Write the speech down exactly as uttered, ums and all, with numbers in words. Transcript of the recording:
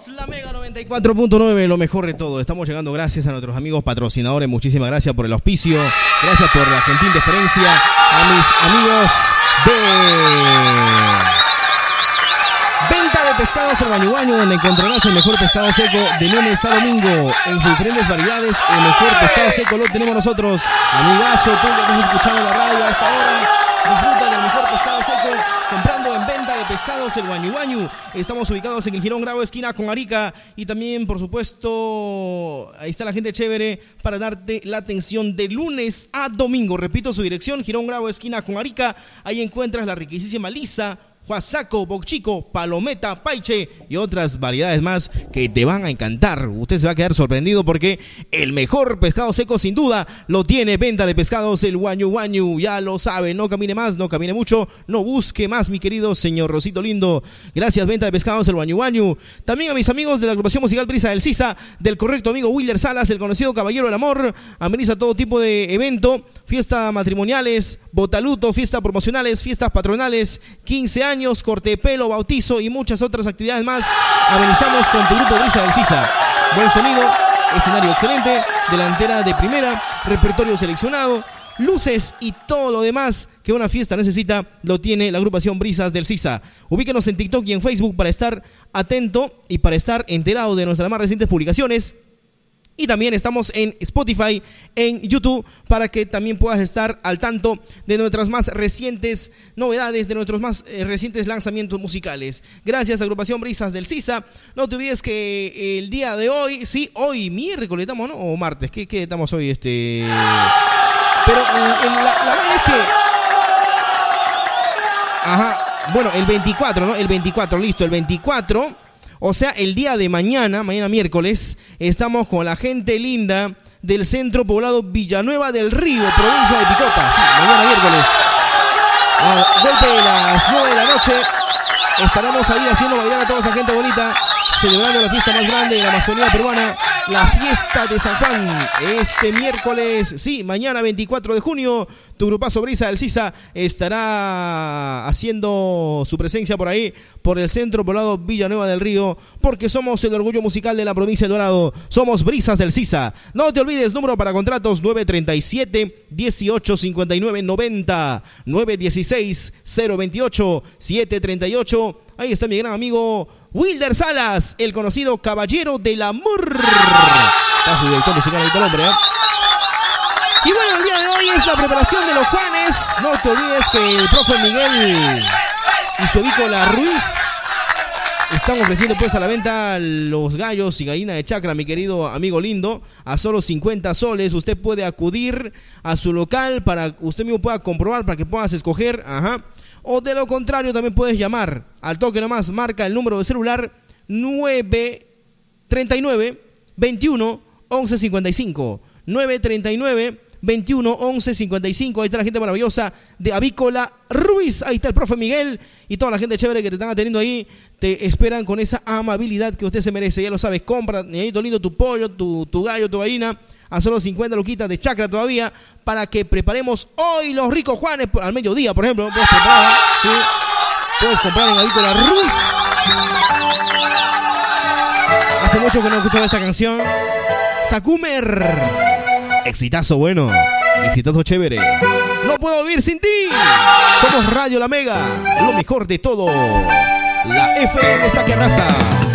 La Mega noventa y cuatro punto nueve, lo mejor de todo. Estamos llegando gracias a nuestros amigos patrocinadores. Muchísimas gracias por el auspicio. Gracias por la gentil deferencia a mis amigos de Venta de Pescados El Guañu Guañu, donde encontrarás el mejor pescado seco de lunes a domingo en sus diferentes variedades. El mejor pescado seco lo tenemos nosotros. Amigazo, tú que estás escuchando la radio a esta hora, disfruta del mejor pescado seco comprando en Venta de Pescados El Guañu Guañu. Estamos ubicados en el Girón Grau, esquina con Arica. Y también, por supuesto, ahí está la gente chévere para darte la atención de lunes a domingo. Repito su dirección, Girón Grau, esquina con Arica. Ahí encuentras la riquísima lisa, Huasaco, Bocchico, Palometa, Paiche y otras variedades más que te van a encantar. Usted se va a quedar sorprendido porque el mejor pescado seco sin duda lo tiene Venta de Pescados El Guañu Guañu. Ya lo sabe, no camine más, no camine mucho, no busque más, mi querido señor Rosito lindo. Gracias, Venta de Pescados El Guañu Guañu. También a mis amigos de la agrupación musical Brisa del Sisa, del correcto amigo Willer Salas, el conocido Caballero del Amor. Ameniza todo tipo de evento, fiestas matrimoniales, botaluto, fiestas promocionales, fiestas patronales, quince años, corte de pelo, bautizo y muchas otras actividades más. Amenizamos con tu grupo Brisa del Sisa. Buen sonido, escenario excelente, delantera de primera, repertorio seleccionado, luces y todo lo demás que una fiesta necesita lo tiene la agrupación Brisas del Sisa. Ubíquenos en TikTok y en Facebook para estar atento y para estar enterado de nuestras más recientes publicaciones. Y también estamos en Spotify, en YouTube, para que también puedas estar al tanto de nuestras más recientes novedades, de nuestros más eh, recientes lanzamientos musicales. Gracias, agrupación Brisas del Sisa. No te olvides que el día de hoy, sí, hoy miércoles estamos, ¿no? O martes, ¿qué, qué estamos hoy? Este... Pero en, en la, la verdad es que... Ajá, bueno, el veinticuatro, ¿no? El veinticuatro, listo, el veinticuatro... O sea, el día de mañana, mañana miércoles, estamos con la gente linda del centro poblado Villanueva del Río, provincia de Picota. Sí, mañana miércoles. A golpe de las nueve de la noche, estaremos ahí haciendo bailar a toda esa gente bonita, celebrando la fiesta más grande de la Amazonía peruana, la fiesta de San Juan. Este miércoles, sí, mañana veinticuatro de junio, tu grupazo Brisa del Sisa estará haciendo su presencia por ahí, por el centro poblado Villanueva del Río, porque somos el orgullo musical de la provincia de Dorado. Somos Brisas del Sisa. No te olvides, número para contratos nueve treinta y siete, dieciocho cincuenta y nueve, noventa, nueve dieciséis, cero veintiocho, setecientos treinta y ocho. Ahí está mi gran amigo Wilder Salas, el conocido Caballero del Amor. Está su director musical ahí, el hombre, ¿eh? Y bueno, el día de hoy es la preparación de los Juanes. No te olvides que el profe Miguel y su avícola Ruiz están ofreciendo pues a la venta los gallos y gallina de chacra, mi querido amigo lindo, a solo cincuenta soles. Usted puede acudir a su local para que usted mismo pueda comprobar, para que puedas escoger, ajá. O de lo contrario, también puedes llamar al toque nomás, marca el número de celular nueve treinta y nueve, veintiuno, once cincuenta y cinco. nueve treinta y nueve, veintiuno, once cincuenta y cinco. Ahí está la gente maravillosa de Avícola Ruiz. Ahí está el profe Miguel y toda la gente chévere que te están atendiendo ahí. Te esperan con esa amabilidad que usted se merece. Ya lo sabes, compra, niñito lindo, tu pollo, tu, tu gallo, tu gallina a solo cincuenta luquitas de chacra todavía, para que preparemos hoy los ricos Juanes al mediodía, por ejemplo. Puedes preparar, ¿sí? Puedes comprar en Avícola Ruiz. Hace mucho que no escuchaba esta canción. Sacumer. Exitazo bueno, exitazo chévere. No puedo vivir sin ti. Somos Radio La Mega, lo mejor de todo. La F M está que arrasa.